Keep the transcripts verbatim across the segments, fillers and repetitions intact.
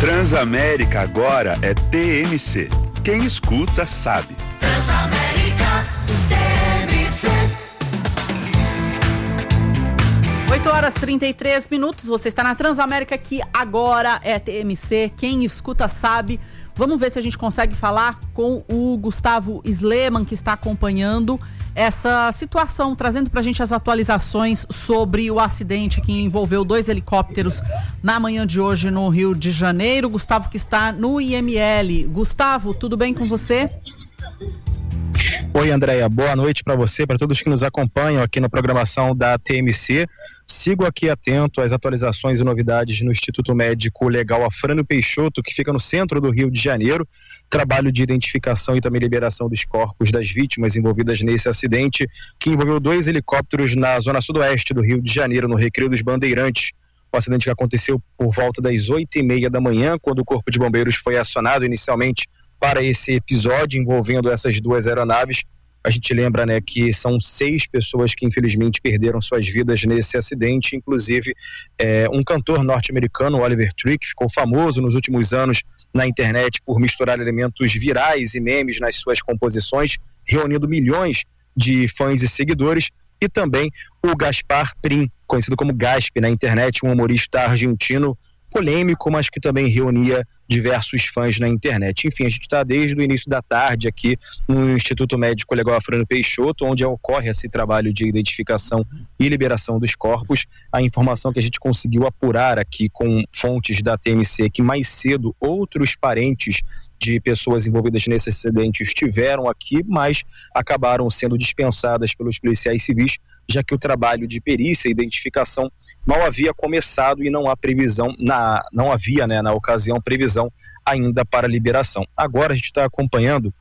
Transamérica agora é T M C. Quem escuta sabe. Transamérica T M C. oito horas e trinta e três minutos, você está na Transamérica, que agora é T M C, quem escuta sabe. Vamos ver se a gente consegue falar com o Gustavo Sleman, que está acompanhando essa situação, trazendo para a gente as atualizações sobre o acidente que envolveu dois helicópteros na manhã de hoje no Rio de Janeiro. Gustavo, que está no I M L. Gustavo, tudo bem com você? Oi, Andréia, boa noite para você, para todos que nos acompanham aqui na programação da T M C. Sigo aqui atento às atualizações e novidades no Instituto Médico Legal Afrânio Peixoto, que fica no centro do Rio de Janeiro. Trabalho de identificação e também liberação dos corpos das vítimas envolvidas nesse acidente, que envolveu dois helicópteros na zona sudoeste do Rio de Janeiro, no Recreio dos Bandeirantes. O acidente que aconteceu por volta das oito e meia da manhã, quando o Corpo de Bombeiros foi acionado inicialmente para esse episódio envolvendo essas duas aeronaves. A gente lembra, né, que são seis pessoas que infelizmente perderam suas vidas nesse acidente, inclusive é, um cantor norte-americano, Oliver Tree, que ficou famoso nos últimos anos na internet por misturar elementos virais e memes nas suas composições, reunindo milhões de fãs e seguidores, e também o Gaspar Prim, conhecido como Gasp na internet, um humorista argentino polêmico, mas que também reunia diversos fãs na internet. Enfim, a gente está desde o início da tarde aqui no Instituto Médico Legal Afrânio Peixoto, onde ocorre esse trabalho de identificação e liberação dos corpos. A informação que a gente conseguiu apurar aqui com fontes da T M C, que mais cedo outros parentes de pessoas envolvidas nesse acidente estiveram aqui, mas acabaram sendo dispensadas pelos policiais civis, já que o trabalho de perícia e identificação mal havia começado e não há previsão, na, não havia, né, na ocasião, previsão ainda para liberação. Agora a gente está acompanhando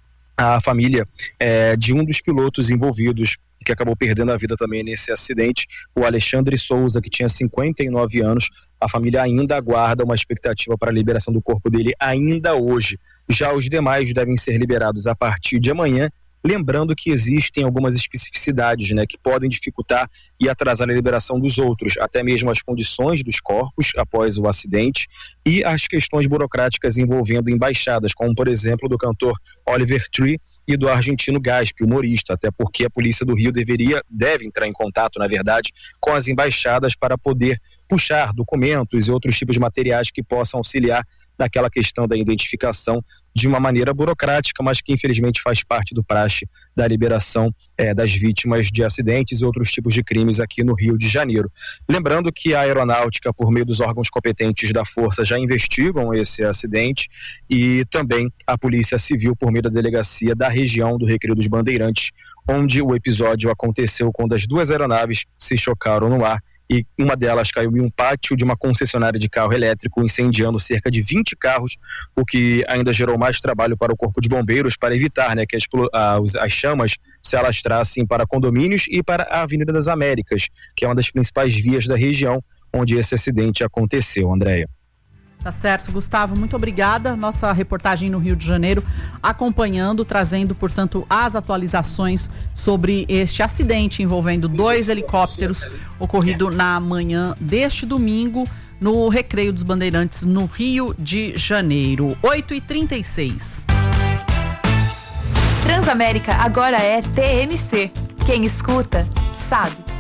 a família é, de um dos pilotos envolvidos, que acabou perdendo a vida também nesse acidente, o Alexandre Souza, que tinha cinquenta e nove anos. A família ainda aguarda uma expectativa para a liberação do corpo dele ainda hoje. Já os demais devem ser liberados a partir de amanhã, lembrando que existem algumas especificidades, né, que podem dificultar e atrasar a liberação dos outros, até mesmo as condições dos corpos após o acidente e as questões burocráticas envolvendo embaixadas, como por exemplo do cantor Oliver Tree e do argentino Gasp, humorista, até porque a polícia do Rio deveria, deve entrar em contato, na verdade, com as embaixadas para poder puxar documentos e outros tipos de materiais que possam auxiliar naquela questão da identificação de uma maneira burocrática, mas que infelizmente faz parte do praxe da liberação é, das vítimas de acidentes e outros tipos de crimes aqui no Rio de Janeiro. Lembrando que a aeronáutica, por meio dos órgãos competentes da Força, já investigam esse acidente, e também a Polícia Civil, por meio da delegacia da região do Recreio dos Bandeirantes, onde o episódio aconteceu quando as duas aeronaves se chocaram no ar, e uma delas caiu em um pátio de uma concessionária de carro elétrico, incendiando cerca de vinte carros, o que ainda gerou mais trabalho para o Corpo de Bombeiros para evitar, né, que as, as chamas se alastrassem para condomínios e para a Avenida das Américas, que é uma das principais vias da região onde esse acidente aconteceu, Andréia. Tá certo, Gustavo, muito obrigada. Nossa reportagem no Rio de Janeiro acompanhando, trazendo, portanto, as atualizações sobre este acidente envolvendo dois helicópteros ocorrido na manhã deste domingo no Recreio dos Bandeirantes, no Rio de Janeiro. oito e trinta e seis. Transamérica agora é T M C. Quem escuta, sabe.